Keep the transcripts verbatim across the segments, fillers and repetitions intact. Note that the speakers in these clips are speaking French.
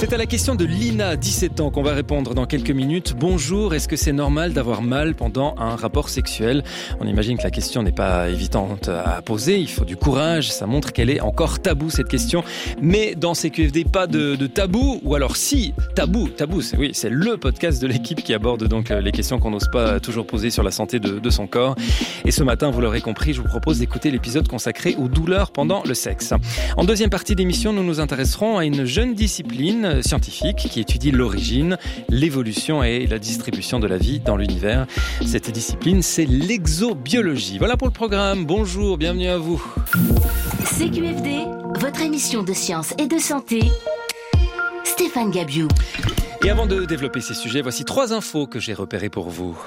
C'est à la question de Lina, dix-sept ans, qu'on va répondre dans quelques minutes. Bonjour, est-ce que c'est normal d'avoir mal pendant un rapport sexuel ? On imagine que la question n'est pas évidente à poser, il faut du courage, ça montre qu'elle est encore tabou cette question. Mais dans C Q F D, pas de, de tabou, ou alors si, tabou, tabou, c'est, oui, c'est le podcast de l'équipe qui aborde donc les questions qu'on n'ose pas toujours poser sur la santé de, de son corps. Et ce matin, vous l'aurez compris, je vous propose d'écouter l'épisode consacré aux douleurs pendant le sexe. En deuxième partie d'émission, nous nous intéresserons à une jeune discipline scientifique qui étudie l'origine, l'évolution et la distribution de la vie dans l'univers. Cette discipline, c'est l'exobiologie. Voilà pour le programme. Bonjour, bienvenue à vous. C Q F D, votre émission de science et de santé. Stéphane Gabiou. Et avant de développer ces sujets, voici trois infos que j'ai repérées pour vous.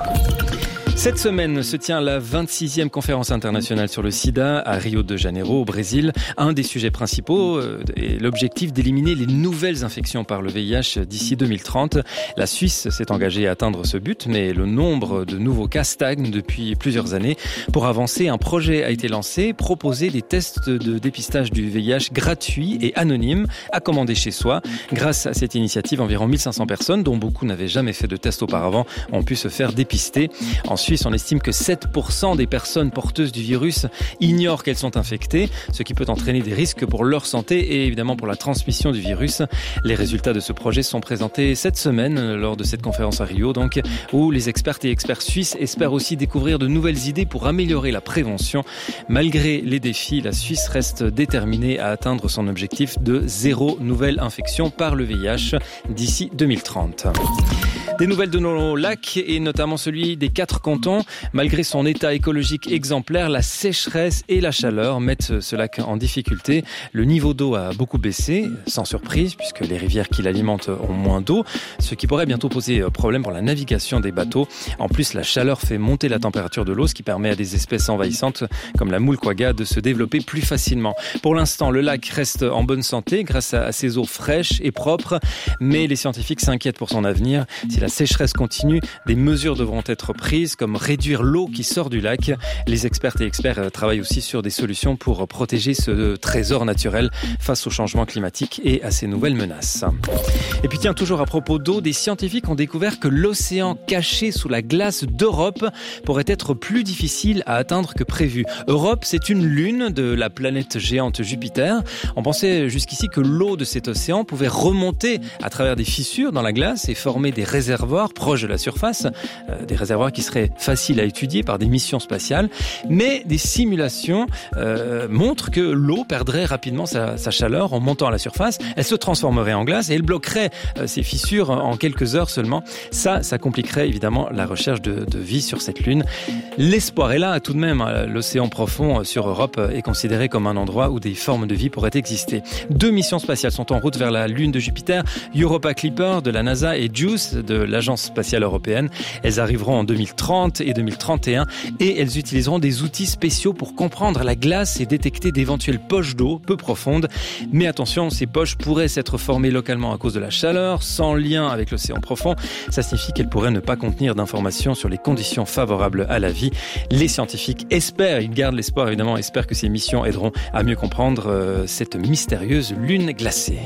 Cette semaine se tient la vingt-sixième conférence internationale sur le sida à Rio de Janeiro, au Brésil. Un des sujets principaux est l'objectif d'éliminer les nouvelles infections par le V I H d'ici deux mille trente. La Suisse s'est engagée à atteindre ce but, mais le nombre de nouveaux cas stagne depuis plusieurs années. Pour avancer, un projet a été lancé, proposer des tests de dépistage du V I H gratuits et anonymes à commander chez soi. Grâce à cette initiative, environ mille cinq cents personnes, dont beaucoup n'avaient jamais fait de test auparavant, ont pu se faire dépister. Ensuite, Suisse, on estime que sept pour cent des personnes porteuses du virus ignorent qu'elles sont infectées, ce qui peut entraîner des risques pour leur santé et évidemment pour la transmission du virus. Les résultats de ce projet sont présentés cette semaine lors de cette conférence à Rio, donc, où les expertes et experts suisses espèrent aussi découvrir de nouvelles idées pour améliorer la prévention. Malgré les défis, la Suisse reste déterminée à atteindre son objectif de zéro nouvelle infection par le V I H d'ici deux mille trente. Des nouvelles de nos lacs et notamment celui des quatre cantons. Malgré son état écologique exemplaire, la sécheresse et la chaleur mettent ce lac en difficulté. Le niveau d'eau a beaucoup baissé, sans surprise, puisque les rivières qui l'alimentent ont moins d'eau, ce qui pourrait bientôt poser problème pour la navigation des bateaux. En plus, la chaleur fait monter la température de l'eau, ce qui permet à des espèces envahissantes comme la moule quagga de se développer plus facilement. Pour l'instant, le lac reste en bonne santé grâce à ses eaux fraîches et propres, mais les scientifiques s'inquiètent pour son avenir. Si la sécheresse continue, des mesures devront être prises, comme réduire l'eau qui sort du lac. Les expertes et experts travaillent aussi sur des solutions pour protéger ce trésor naturel face au changement climatique et à ces nouvelles menaces. Et puis tiens, toujours à propos d'eau, des scientifiques ont découvert que l'océan caché sous la glace d'Europe pourrait être plus difficile à atteindre que prévu. Europe, c'est une lune de la planète géante Jupiter. On pensait jusqu'ici que l'eau de cet océan pouvait remonter à travers des fissures dans la glace et former des réservoirs proches de la surface, euh, des réservoirs qui seraient faciles à étudier par des missions spatiales, mais des simulations euh, montrent que l'eau perdrait rapidement sa, sa chaleur en montant à la surface, elle se transformerait en glace et elle bloquerait euh, ces fissures en quelques heures seulement. Ça, ça compliquerait évidemment la recherche de, de vie sur cette lune. L'espoir est là tout de même. L'océan profond sur Europe est considéré comme un endroit où des formes de vie pourraient exister. Deux missions spatiales sont en route vers la lune de Jupiter, Europa Clipper de la NASA et JUICE de l'Agence spatiale européenne. Elles arriveront en deux mille trente et deux mille trente et un et elles utiliseront des outils spéciaux pour comprendre la glace et détecter d'éventuelles poches d'eau peu profondes. Mais attention, ces poches pourraient s'être formées localement à cause de la chaleur, sans lien avec l'océan profond. Ça signifie qu'elles pourraient ne pas contenir d'informations sur les conditions favorables à la vie. Les scientifiques espèrent, ils gardent l'espoir évidemment, espèrent que ces missions aideront à mieux comprendre euh, cette mystérieuse lune glacée.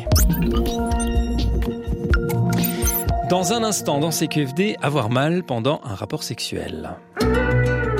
Dans un instant, dans C Q F D, avoir mal pendant un rapport sexuel.